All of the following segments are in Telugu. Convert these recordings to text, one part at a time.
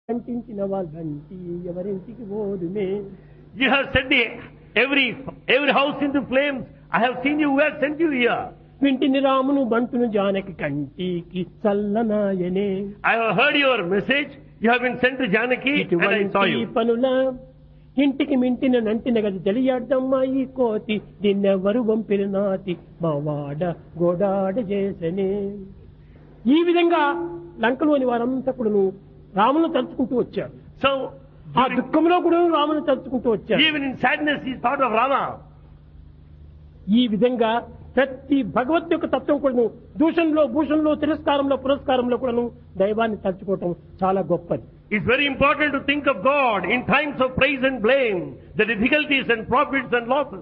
అంటించిన వాళ్ళంటి ఎవరింటికి పోదుమే. You have sent every house into flames. I have seen you. Who has sent you here? వింటిని రామును బంటును జానకి కంటికి చల్లనాయనే. I have heard your message. You have been sent to Janaki and I saw you. పనుల ఇంటికి మింటిన నంటిన గది తెలియాడమ్మా ఈ కోతి దీన్నెవరు వంపిన నాతి మా వాడ గోడాడ చేసనే. ఈ విధంగా లంకలోని వారంతా కూడా రామును తలుచుకుంటూ వచ్చారు. So, ఆ దుఃఖంలో కూడా రామును తలుచుకుంటూ వచ్చారు. even in sadness he thought of Rama. ఈ విధంగా ప్రతి భగవత్ యొక్క తత్వం కూడాను దూషణలో భూషణలో తిరస్కారంలో పురస్కారంలో కూడాను దైవాన్ని తలుచుకోవటం చాలా గొప్పది. It's very important to think of God in times of praise and blame, the difficulties and profits and losses.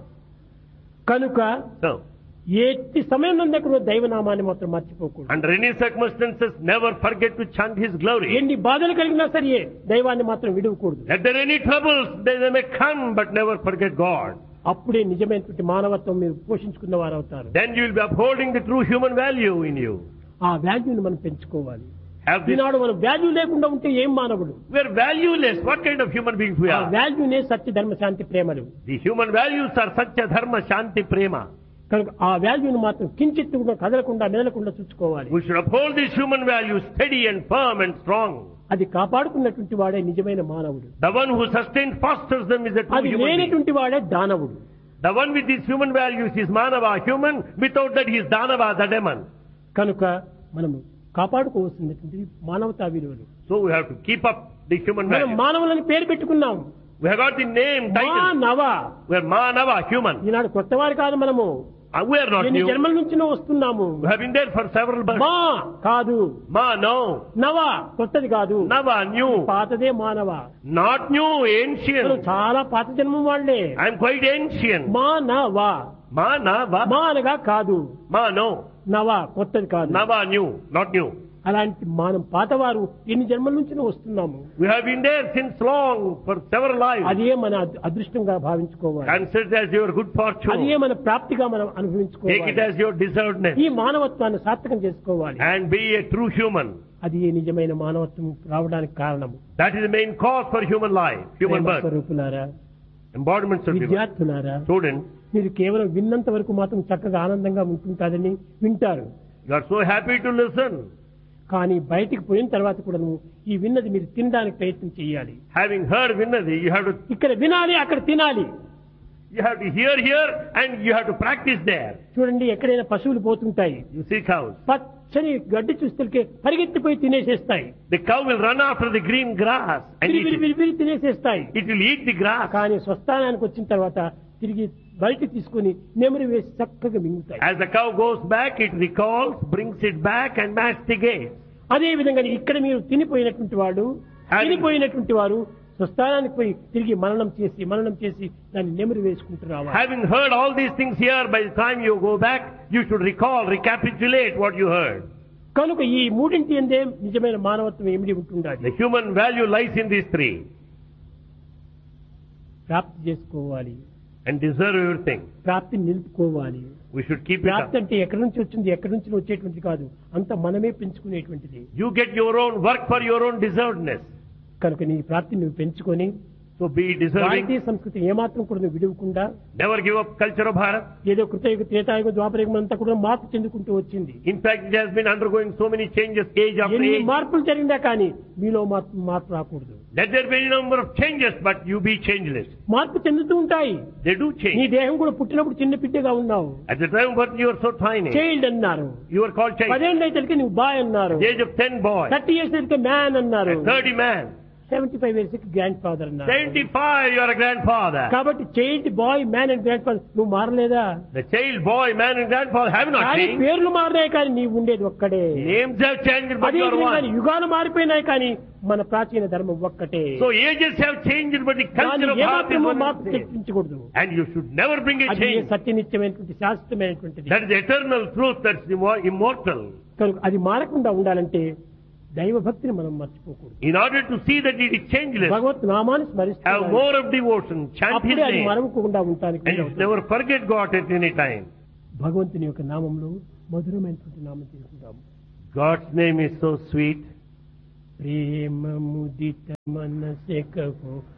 కనుక So, ఎట్టి సమయం నందు కూడా దైవనామాన్ని మాత్రం మర్చిపోకూడదు. under any circumstances, never forget to chant His glory. ఎన్ని బాధలు కలిగినా సరే దైవాన్ని మాత్రం విడవకూడదు. Let there any troubles, they may come, but never forget God. అప్పుడే నిజమైనటువంటి మానవత్వం మీరు పోషించుకున్న వారు అవుతారు. Then you will be upholding the true human value in you. ఆ వాల్యూని మనం పెంచుకోవాలి. Have this. ఈనాడు మనం వాల్యూ లేకుండా ఉంటే ఏం మానవుడు? We are valueless. What kind of human beings we ఆ are? వాల్యూనే సత్య ధర్మ శాంతి ప్రేమలు. The human values are Satya, Dharma, Shanti, Prema. కనుక ఆ వాల్యూని మాత్రం కించిత్తు కూడా కదలకుండా మెదలకుండా చూసుకోవాలి. We should uphold these human values steady and firm and strong. అది కాపాడుకున్నటువంటి వాడే నిజమైన మానవుడు. The one who sustains fosters them is a true అది human being. లేనటువంటి వాడే దానవుడు. The one with these human values is Manava, human. Without that he is Danava, the demon. కనుక మనము కాపాడుకోవాల్సినటువంటి మానవతా విలువలు. So we have to keep up the human మనం values. మానవులని పేరు పెట్టుకున్నాం. We have got the name, title. మానవ. We are Manava, human. ఈనాడు కొత్త వారు కాదు మనము. We are not ఎన్ని new. జన్మల నుంచి వస్తున్నాము. We have been there for several births. మా కాదు, Ma, no. నవ కొత్తది కాదు, Nava, new. పాతదే మానవ. Not new, మనం ancient. చాలా పాత జన్మం వాళ్ళే. I am quite ancient. మానవ. Ma, Nava. మా అనగా కాదు, Ma, no. నవ కొత్తది కాదు. Nava, new. Not new. అలాంటి మనం పాతవారు ఎన్ని జన్మల నుంచి వస్తున్నాము. We have been there since long for several lives. అదే మన అదృష్టంగా భావించుకోవాలి. Consider it as your good అదే fortune. మన ప్రాప్తిగా మనం Take it అనుభవించుకోవాలి. as your deservedness. ఈ మానవత్వాన్ని సార్థకం చేసుకోవాలి. And be a true human. అది నిజమైన మానవత్వం రావడానికి కారణము. That is the main cause for human life, human Prema birth. స్వరూపులారా, Embodiments of human. విద్యార్థులారా, Students, మీరు కేవలం విన్నంత వరకు మాత్రం చక్కగా ఆనందంగా ఉంటుంటారని వింటారు. you are so happy to listen. కానీ బయటికి పోయిన తర్వాత కూడా ఈ విన్నది మీరు తినడానికి ప్రయత్నం చేయాలి. Having heard Vinadi, you have ఇక్కడ వినాలి, అక్కడ తినాలి. to hear here and you have to practice there. చూడండి, ఎక్కడైనా పశువులు పోతుంటాయి, You see cows. పచ్చని గడ్డి చూస్తే పరిగెత్తిపోయి తినేసేస్తాయి. The cow will run after the green grass and eat it. విరివిరి తినేసేస్తాయి. It will eat the grass. కానీ స్వస్థానానికి వచ్చిన తర్వాత తిరిగి బయట తీసుకుని నెమరి వేసి చక్కగా మింగుతాయి. As the cow goes back, it recalls, brings it back and masticates. అదే విధంగా ఇక్కడ మీరు తినిపోయినటువంటి వారు స్వస్థానానికి పోయి తిరిగి మననం చేసి దాన్ని నెమరు వేసుకుంటూ రావాలి. Having heard all these things here, by the time you go back, you should recall, recapitulate what you heard. కనుక ఈ మూడింటి ఎందే నిజమైన మానవత్వం ఏమిటి ఉంటుండాలి. The human value lies in these three. ప్రాప్తి చేసుకోవాలి, And deserve everything. ప్రాప్తిని నిలుపుకోవాలి. We should keep it ప్రాప్తి up. అంటే ఎక్కడి నుంచి వచ్చింది, ఎక్కడి నుంచి వచ్చేటువంటిది కాదు, అంత మనమే పెంచుకునేటువంటిది. You get your own work for your own deservedness. కనుక నీ ప్రాప్తిని నువ్వు పెంచుకొని So be deserving. భారతీయ సంస్కృతి ఏమాత్రం కూడా నువ్వు విడవకుండా Never give up culture of Bharat. ఏదో కృతయుగ త్రేతాయుగ ద్వాపరయుగం అంతా కూడా మార్పు చెందుకుంటూ వచ్చింది. In fact, it has been undergoing so many changes age after ఎన్ని age. మార్పులు జరిగినా కానీ మీలో మార్పు రాకూడదు. Let there be a number of changes, but you be changeless. మార్పు చెందుతూ ఉంటాయి. They do నీ change. దేహం కూడా పుట్టినప్పుడు చిన్న పిట్టగా ఉన్నావు, At the time of birth, you are so tiny. Child అన్నారు. You are called child. 10 ఏళ్ళ అయితే నువ్వు బాయ్ అన్నారు. At the age of 10 boy. 30 years అయితే మ్యాన్ అన్నారు. At 30 man. 75 years grand father అన్నారు. 75 you are a grandfather. కాబట్టి child bye man and grand father నువ్వు మారలేదా? The child, boy, man and grandfather have not కానీ changed. పేర్లు మారినాయి కానీ నీవు ఉండేది ఒక్కడే. Names have changed, but అదే you are విధంగా one. యుగాలు మారిపోయినాయి కానీ మన ప్రాచీన ధర్మం ఒక్కటే. So ages have changed, but the culture దాన్ని of Bharat is ఏమాత్రమూ one మార్పు and the same. తెప్పించకూడదు. And you should never bring a అది change. సత్యనిత్యమైనటువంటి శాశ్వతమైనటువంటిది. That is the eternal truth, that's immortal. కనుక అది మారకుండా ఉండాలంటే దైవ భక్తిని మనం మర్చిపోకూడదు. In order to see that it is changeless, భగవత్ నామాన్ని స్మరిస్తూ have more of devotion, chant His అప్పుడే అది name, మరవకుండా ఉండటానికి and you should never forget God at any time. భగవంతుని యొక్క నామంలో మధురమైనటువంటి నామం తీసుకుంటాము. God's name is so sweet. Prema ముదిత మనసె Kaho